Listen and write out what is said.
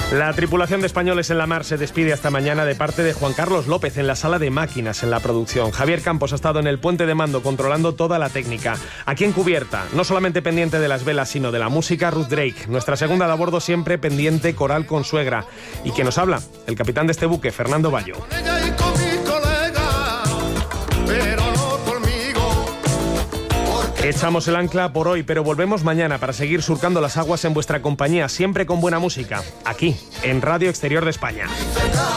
La tripulación de Españoles en la Mar se despide hasta mañana de parte de Juan Carlos López en la sala de máquinas en la producción. Javier Campos ha estado en el puente de mando controlando toda la técnica. Aquí en cubierta, no solamente pendiente de las velas, sino de la música, Ruth Drake. Nuestra segunda de a bordo siempre pendiente, Coral Consuegra. Y quien nos habla, el capitán de este buque, Fernando Bayo. Echamos el ancla por hoy, pero volvemos mañana para seguir surcando las aguas en vuestra compañía, siempre con buena música, aquí, en Radio Exterior de España.